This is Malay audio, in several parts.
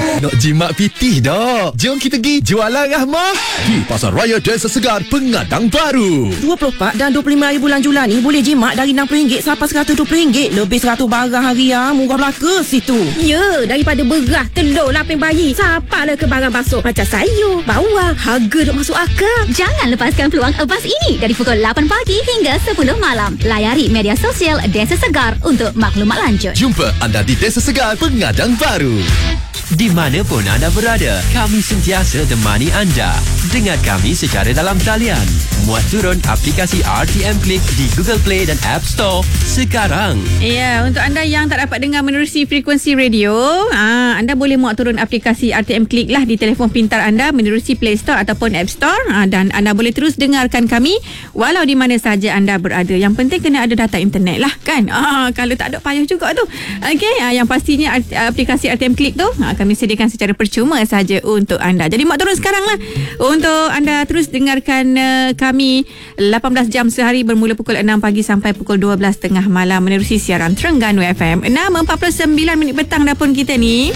Nak jimat pitih dah. Jom kita pergi jualan Rahmah di Pasar Raya Desa Segar, Pengadang Baru. 24 dan 25 hari bulan Julai ni boleh jimat dari RM60 sampai RM120. Lebih 100 barang harian murah belaka situ. Ya, daripada beras, telur, lapis bayi, sampailah ke barang basuh macam sayur, bawang, harga duk masuk akal. Jangan lepaskan peluang emas ini dari pukul 8 pagi hingga 10 malam. Layari media sosial Desa Segar untuk maklumat lanjut. Jumpa anda di Desa Segar, Pengadang Baru. Di mana pun anda berada, kami sentiasa temani anda. Dengar kami secara dalam talian. Muat turun aplikasi RTM Click di Google Play dan App Store sekarang. Ya, untuk anda yang tak dapat dengar menerusi frekuensi radio, anda boleh muat turun aplikasi RTM Click lah di telefon pintar anda menerusi Play Store ataupun App Store, dan anda boleh terus dengarkan kami walau di mana saja anda berada. Yang penting kena ada data internet lah kan. Kalau tak ada payah juga tu. Okey, yang pastinya aplikasi RTM Click tu kami sediakan secara percuma saja untuk anda. Jadi muat turun sekarang lah untuk anda terus dengarkan kami 18 jam sehari bermula pukul 6 pagi sampai pukul 12 tengah malam menerusi siaran Terengganu FM 6.49 petang dah pun kita ni.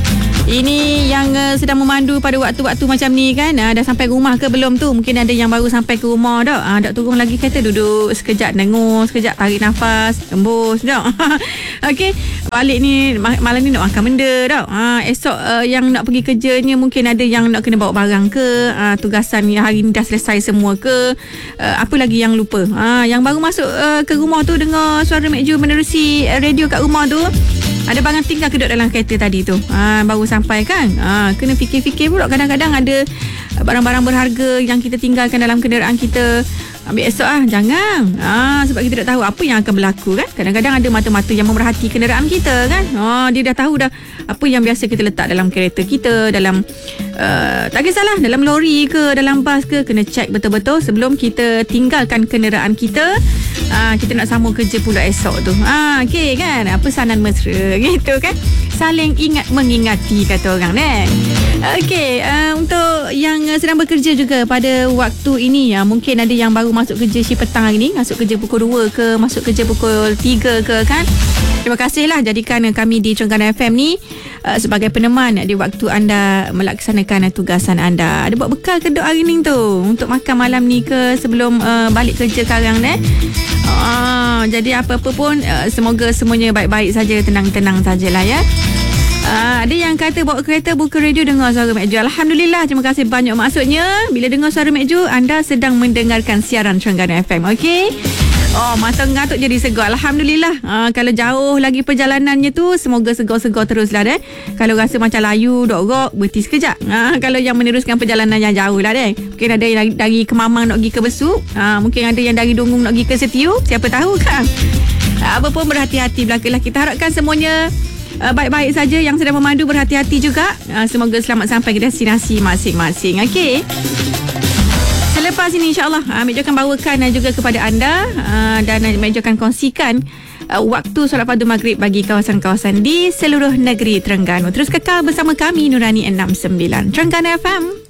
Ini yang sedang memandu pada waktu-waktu macam ni kan. Dah sampai rumah ke belum tu? Mungkin ada yang baru sampai ke rumah dah. Dah turun lagi kereta, duduk sekejap dengar, sekejap tarik nafas, tembus dah. Okey, balik ni malam ni nak makan benda dah. Esok yang nak pergi kerjanya mungkin ada yang nak kena bawa barang ke, tugasan yang hari ni dah selesai semua ke, apa lagi yang lupa. Yang baru masuk ke rumah tu dengar suara Mek Ju menerusi radio kat rumah tu. Ada barang tinggal ke dalam kereta tadi tu, baru sampai kan. Kena fikir-fikir pula. Kadang-kadang ada barang-barang berharga yang kita tinggalkan dalam kenderaan kita. Ambil esok jangan. Sebab kita tak tahu apa yang akan berlaku kan. Kadang-kadang ada mata-mata yang memerhati kenderaan kita kan. Dia dah tahu dah apa yang biasa kita letak dalam kereta kita, dalam tak kisahlah, dalam lori ke, dalam bas ke, kena check betul-betul sebelum kita tinggalkan kenderaan kita. Kita nak sambung kerja pula esok tu. Okey kan, pesanan mesra gitu kan. Saling ingat mengingati kata orang ni. Okey, untuk yang sedang bekerja juga pada waktu ini, mungkin ada yang baru masuk kerja shift petang hari ni, masuk kerja pukul 2 ke, masuk kerja pukul 3 ke kan. Terima kasihlah jadikan kami di Terengganu FM ni sebagai peneman di waktu anda melaksanakan tugasan anda. Ada buat bekal ke dok hari ni tu untuk makan malam ni ke sebelum balik kerja sekarang ni. Jadi apa-apa pun semoga semuanya baik-baik saja, tenang-tenang sajalah ya. Ada yang kata bawa kereta buka radio dengar suara Mek Ju. Alhamdulillah, terima kasih banyak. Maksudnya bila dengar suara Mek Ju, anda sedang mendengarkan siaran Terengganu FM. Okey. Mata ngatuk jadi segar. Alhamdulillah. Kalau jauh lagi perjalanannya tu, semoga segar-segar teruslah deh. Kalau rasa macam layu dok rok, berhenti sekejap. Kalau yang meneruskan perjalanan yang jauh lah deh. Mungkin ada yang dari Kemamang nak pergi ke Besuk, mungkin ada yang dari Dunggung nak pergi ke Setiu, siapa tahu kan. Apa pun berhati-hati belakalah. Kita harapkan semuanya baik-baik saja. Yang sedang memandu berhati-hati juga. Semoga selamat sampai ke destinasi masing-masing. Okey. Selepas ini insyaAllah Mek Ju akan bawakan juga kepada anda, dan Mek Ju akan kongsikan waktu solat fardu maghrib bagi kawasan-kawasan di seluruh negeri Terengganu. Terus kekal bersama kami Nurani 69 Terengganu FM.